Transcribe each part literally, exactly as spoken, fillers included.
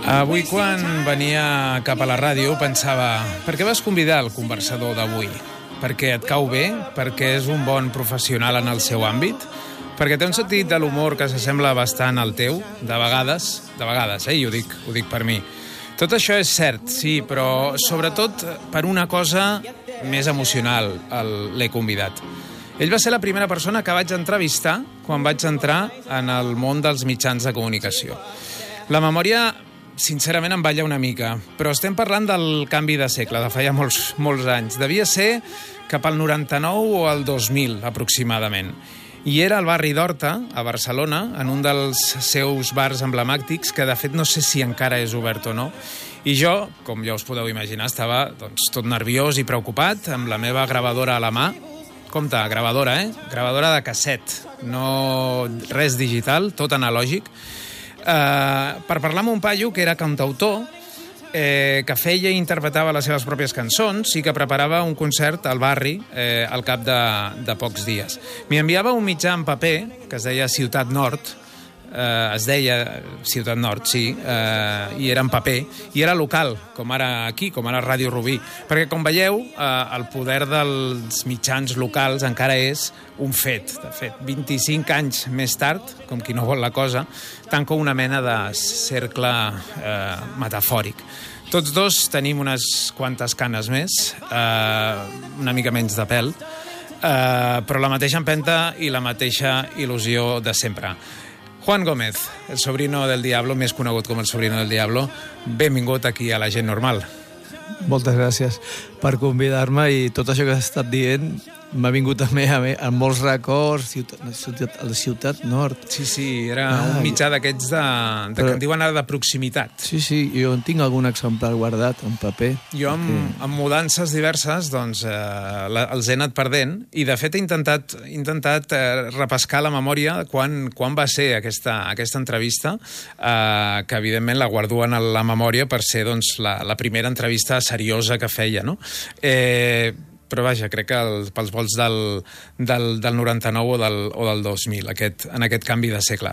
Avui, quan venia cap a la ràdio, pensava, per què vas convidar el conversador d'avui? Perquè et cau bé? Perquè és un bon professional en el seu àmbit? Perquè té un sentit de l'humor que s'assembla bastant al teu? De vegades, de vegades, eh? I ho dic, ho dic per mi. Tot això és cert, sí, però sobretot per una cosa més emocional l'he convidat. Ell va ser la primera persona que vaig entrevistar quan vaig entrar en el món dels mitjans de comunicació. La memòria, sincerament, em balla una mica, però estem parlant del canvi de segle, de feia molts, molts anys. Devia ser cap al noranta-nou o al dos mil, aproximadament. I era al barri d'Horta, a Barcelona, en un dels seus bars emblemàtics, que de fet no sé si encara és obert o no. I jo, com ja us podeu imaginar, estava doncs, tot nerviós i preocupat, amb la meva gravadora a la mà. Compte, gravadora, eh? Gravadora de casset, no res digital, tot analògic. Uh, per parlar amb un paio que era cantautor, eh, que feia i interpretava les seves pròpies cançons i que preparava un concert al barri eh, al cap de, de pocs dies. M'hi enviava un mitjà en paper que es deia Ciutat Nord, eh, es deia Ciutat Nord, sí, eh, i era en paper, i era local, com ara aquí, com ara Ràdio Rubí, perquè, com veieu, eh, el poder dels mitjans locals encara és un fet. De fet, vint-i-cinc anys més tard, com qui no vol la cosa, tanco una mena de cercle eh, metafòric. Tots dos tenim unes quantes canes més, eh, una mica menys de pèl, eh, però la mateixa empenta i la mateixa il·lusió de sempre. Juan Gómez, el sobrino del Diablo, més conegut com el sobrino del Diablo, benvingut aquí a La Gent Normal. Moltes gràcies per convidar-me, i tot això que has estat dient m'ha vingut també a mi, amb molts records, ciutat, ciutat, a la Ciutat Nord. Sí, sí, era ah, un mitjà d'aquests de, de però, que en diuen ara de proximitat. Sí, sí, jo en tinc algun exemplar guardat en paper. Jo amb, perquè... amb mudances diverses doncs, eh, la, els he anat perdent, i de fet he intentat, intentat eh, repescar la memòria quan, quan va ser aquesta, aquesta entrevista, eh, que evidentment la guardo en la memòria per ser doncs, la, la primera entrevista seriosa que feia, no? Eh, però vaja, crec que el, pels vols del, del, del noranta-nou o del, o del dos mil, aquest, en aquest canvi de segle.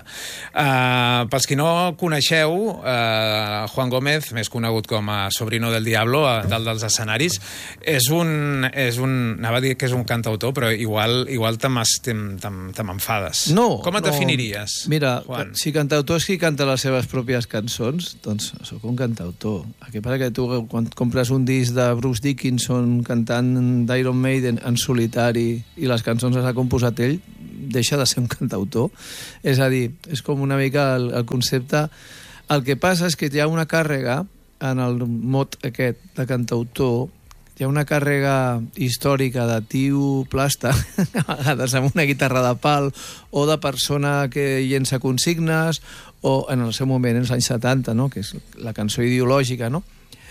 Uh, pels qui no coneixeu, uh, Juan Gómez, més conegut com a sobrino del Diablo, uh, dalt dels escenaris, és un, és un... Anava a dir que és un cantautor, però igual, igual te m'enfades. No, com et no. definiries, Mira, Juan? Si cantautor és qui canta les seves pròpies cançons, doncs sóc un cantautor. El que passa que tu, quan compres un disc de Bruce Dickinson cantant d'Iron Maiden en solitari i les cançons les ha composat ell, deixa de ser un cantautor. És a dir, és com una mica el, el concepte. El que passa és que hi ha una càrrega en el mot aquest de cantautor, hi ha una càrrega històrica de tio plasta, a vegades amb una guitarra de pal, o de persona que llença consignes, o en el seu moment, en els anys setanta, no? Que és la cançó ideològica, no?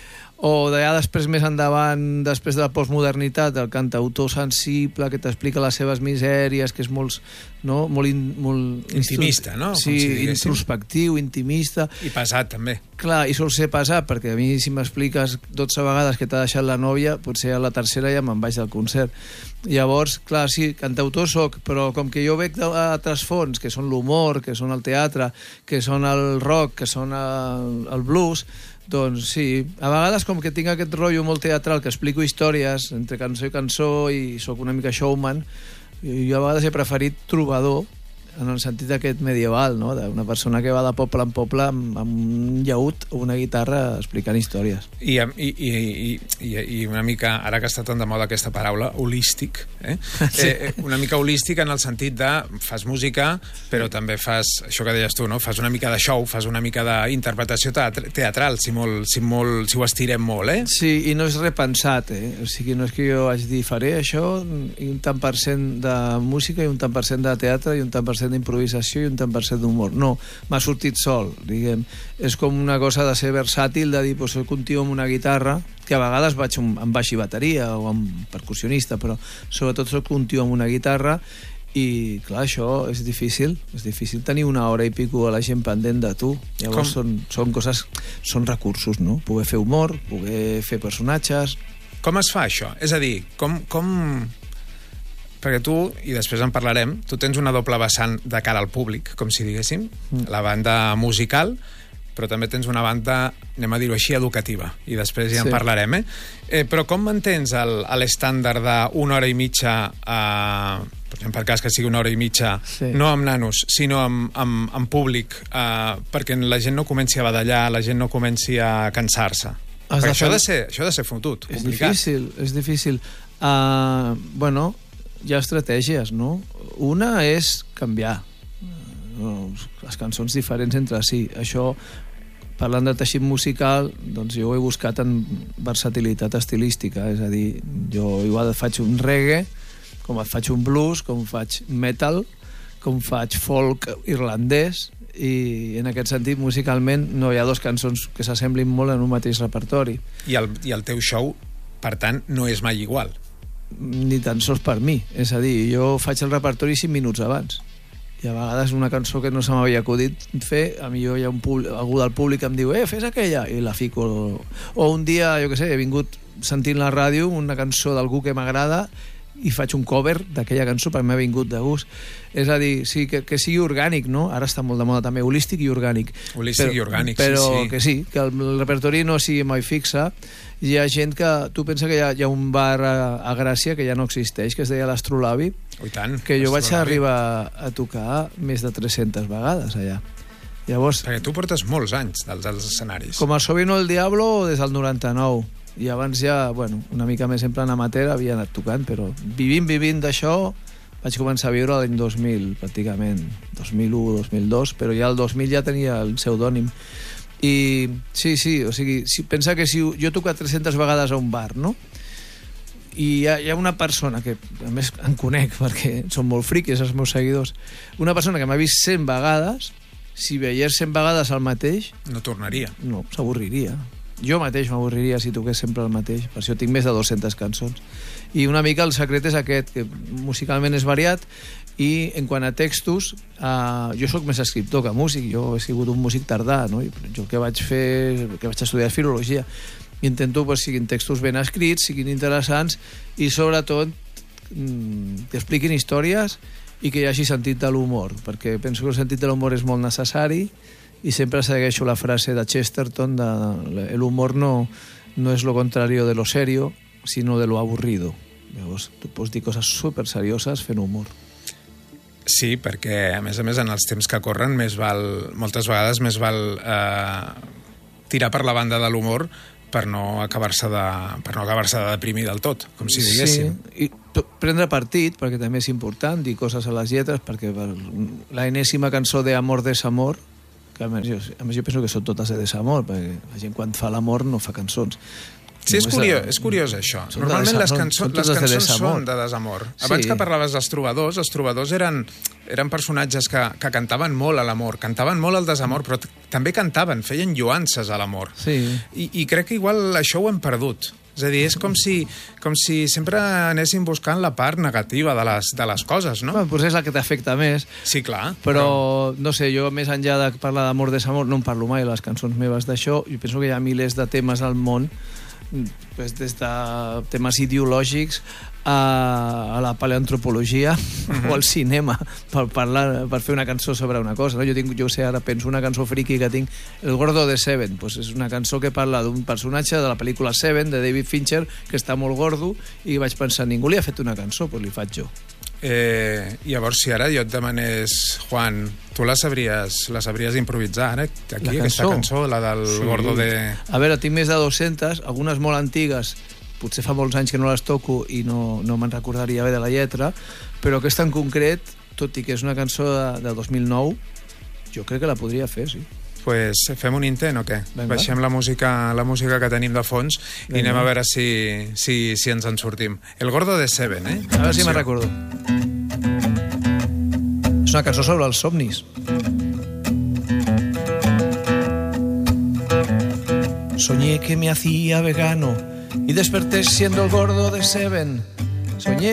O d'allà després, més endavant, després de la postmodernitat, el cantautor sensible que t'explica les seves misèries, que és molt, no? molt, in, molt intimista, no? Sí, si introspectiu, intimista. I pesat, també. Clar, i sol ser pesat, perquè a mi, si m'expliques dotze vegades que t'ha deixat la nòvia, potser a la tercera ja me'n vaig del concert. Llavors, clar, sí, cantautor soc, però com que jo veig d'altres fons, que són l'humor, que són el teatre, que són el rock, que són el, el blues, doncs sí, a vegades com que tinc aquest rotllo molt teatral, que explico històries entre cançó i cançó i sóc una mica showman, jo a vegades he preferit trobador, en el sentit aquest medieval, no? D'una persona que va de poble en poble amb, amb un llaüt o una guitarra explicant històries. I, i, i, i, i una mica, ara que està tan de moda aquesta paraula, holístic, eh? Sí. Eh, una mica holístic en el sentit de fas música, però també fas, això que deies tu, no? Fas una mica de show, fas una mica d'interpretació teatral, si, molt, si, molt, si ho estirem molt, eh? Sí, i no és repensat, eh? O sigui, no és que jo vaig dir, faré això, i un tant per cent de música, i un tant per cent de teatre, i un tant per cent d'improvisació i un tant per cent d'humor. No, m'ha sortit sol, diguem. És com una cosa de ser versàtil, de dir, doncs soc un tio amb una guitarra, que a vegades vaig amb baix i bateria o amb percussionista, però sobretot soc un tio amb una guitarra, i clar, això és difícil, és difícil tenir una hora i pico a la gent pendent de tu. Llavors són, són coses, són recursos, no? Poder fer humor, poder fer personatges. Com es fa això? És a dir, com... com... Perquè tu, i després en parlarem, tu tens una doble vessant de cara al públic, com si diguéssim, mm. la banda musical, però també tens una banda, anem a dir-ho així, educativa, i després ja en Sí. parlarem, eh? eh? Però com mantens el- l'estàndard d'una hora i mitja, eh, per exemple, per cas que sigui una hora i mitja, Sí. no amb nanos, sinó amb, amb, amb públic, eh, perquè la gent no comenci a badallar, la gent no comenci a cansar-se? Has Perquè de això ha fer- de ser, això ha de ser fotut, És complicat. difícil, és difícil. Uh, bueno, hi ha estratègies, no? Una és canviar uh, les cançons diferents entre si. Això, parlant de teixit musical, doncs jo ho he buscat en versatilitat estilística, és a dir, jo igual faig un reggae, com et faig un blues, com faig metal, com faig folk irlandès, i en aquest sentit, musicalment, no hi ha dues cançons que s'assemblin molt en un mateix repertori. I el, I el teu show, per tant, no és mai igual. Ni tan sols per mi. És a dir, jo faig el repertori cinc minuts abans. I a vegades una cançó que no se m'havia acudit fer, a mi hi ha un públic, algú del públic que em diu eh, fes aquella, i la fico. O un dia, jo què sé, he vingut sentint la ràdio una cançó d'algú que m'agrada i faig un cover d'aquella cançó perquè m'ha vingut de gust. És a dir, sí, que, que sigui orgànic, no? Ara està molt de moda també, holístic i orgànic. Holístic i orgànic, sí, però sí. que sí, que el, el repertori no sigui mai fixe. Hi ha gent que... Tu pensa que hi ha, hi ha un bar a, a Gràcia que ja no existeix, que es deia l'Astrolabi, Oh, i tant. que jo vaig Astrolabi. arribar a tocar més de tres-centes vegades allà. Llavors, Perquè tu portes molts anys dels, dels escenaris. com a Sovino el Diablo des del noranta-nou, i abans ja, bueno, una mica més en plan amateur havia anat tocant, però vivint, vivint d'això vaig començar a viure l'any dos mil, pràcticament, dos mil u, dos mil dos, però ja el dos mil ja tenia el pseudònim. I sí, sí, o sigui, si, pensa que si jo he tocat tres-centes vegades a un bar, no? I hi ha, hi ha una persona que, a més, em conec perquè són molt friquis els meus seguidors, una persona que m'ha vist cent vegades, si veiés cent vegades el mateix, No tornaria. no, s'avorriria. Jo mateix m'avorriria si toqués sempre el mateix. Per això tinc més de dues-centes cançons. I una mica el secret és aquest, que musicalment és variat, i en quant a textos, eh, jo sóc més escriptor que músic, jo he sigut un músic tardà, no? I jo el que vaig fer, que vaig estudiar és filologia, intento que siguin textos ben escrits, siguin interessants i sobretot mm, que expliquin històries i que hi hagi sentit de l'humor, perquè penso que el sentit de l'humor és molt necessari i sempre segueixo la frase de Chesterton de el humor no, no és lo contrario de lo serio, sino de lo aburrido. Llavors, tu pots dir coses super serioses fent humor. Sí, perquè, a més a més, en els temps que corren, més val, moltes vegades més val eh, tirar per la banda de l'humor per no acabar-se de, per no acabar-se de deprimir del tot, com si diguéssim. Sí, i p- prendre partit, perquè també és important, dir coses a les lletres, perquè per la enèsima cançó d'Amor, Desamor, que a més, jo, a més jo penso que són totes de desamor, perquè la gent quan fa l'amor no fa cançons. Sí, és Només curiós, de- és curiós això. són de Normalment les, desamor, cançons, són les totes de cançons desamor. són de desamor. Abans Sí. que parlaves dels trobadors, els trobadors eren, eren personatges que, que cantaven molt a l'amor, cantaven molt al desamor, però t- també cantaven, feien lloances a l'amor. Sí. I, I crec que igual això ho hem perdut. És a dir, és com si, com si sempre anéssim buscant la part negativa de les, de les coses, no? Bueno, doncs és la que t'afecta més, Sí, clar. però, no sé, jo més enllà de parlar d'amor, desamor, no en parlo mai a les cançons meves d'això, jo penso que hi ha milers de temes al món, pues, des de temes ideològics a, a la paleoantropologia mm-hmm. o al cinema per, parlar, per fer una cançó sobre una cosa, no? Jo, tinc, jo sé, ara penso una cançó friki que tinc, El gordo de Seven, pues és una cançó que parla d'un personatge de la pel·lícula Seven de David Fincher que està molt gordo i vaig pensar, ningú li ha fet una cançó, doncs li faig jo. Eh, llavors, si ara jo et demanés, Juan, tu la sabries, la sabries improvisar, ara, aquí, La aquesta cançó? cançó, la del Sí. gordo de... A veure, tinc més de dues-centes, algunes molt antigues, potser fa molts anys que no les toco i no, no me'n recordaria bé de la lletra, però aquesta en concret, tot i que és una cançó de, de dos mil nou, jo crec que la podria fer, sí. Pues fem un intent o què? Vinga. Baixem la música, la música que tenim de fons i Vinga. anem a veure si, si, si ens en sortim. El gordo de Seven, eh? A veure si Atenció. me'n recordo. És una cançó sobre els somnis. Soñé que me hacía vegano y desperté siendo el gordo de Seven. Soñé